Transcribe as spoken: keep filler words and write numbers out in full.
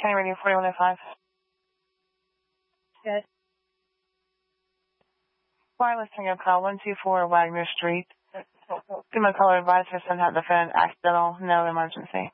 County Radio forty-one oh five. Yes. Wireless Tango call one two four Wagner Street. Do my caller advise her son had the phone accidental, no emergency.